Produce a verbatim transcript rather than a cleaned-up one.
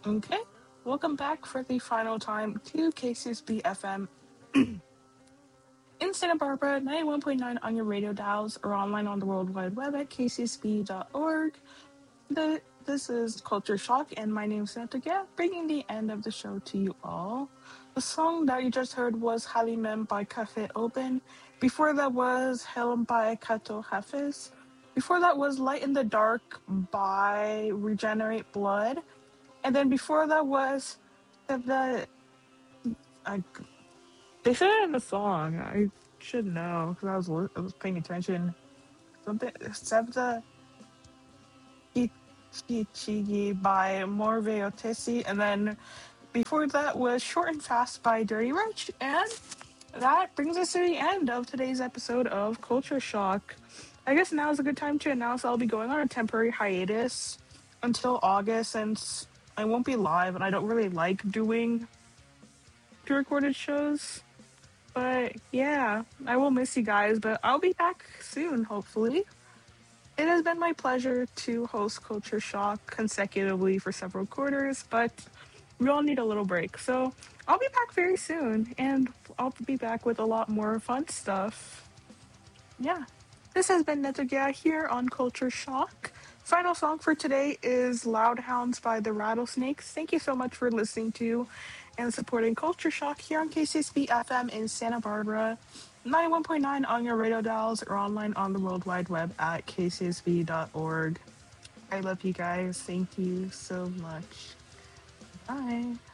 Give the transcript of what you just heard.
Okay, welcome back for the final time to K C S B F M in Santa Barbara, ninety-one point nine on your radio dials or online on the World Wide Web at k c s b dot org. The, this is Culture Shock, and my name is Santa Gap, bringing the end of the show to you all. The song that you just heard was Halimem by Cafe Open. Before that was Helm by Kato Hafiz. Before that was Light in the Dark by Regenerate Blood. And then before that was the I, they said it in the song. I should know because I was li- I was paying attention. Something Sebda Ichichigi by Morve Otesi, and then before that was Short and Fast by Dirty Rich. And that brings us to the end of today's episode of Culture Shock. I guess now is a good time to announce I'll be going on a temporary hiatus until August, since I won't be live and I don't really like doing pre-recorded shows. But yeah, I will miss you guys, but I'll be back soon, hopefully. It has been my pleasure to host Culture Shock consecutively for several quarters, but we all need a little break. So I'll be back very soon, and I'll be back with a lot more fun stuff. Yeah. This has been Netagia here on Culture Shock. Final song for today is Loud Hounds by the Rattlesnakes. Thank you so much for listening to and supporting Culture Shock here on K C S B F M in Santa Barbara, ninety-one point nine on your radio dials or online on the World Wide Web at k c s b dot org. I love you guys. Thank you so much. Bye.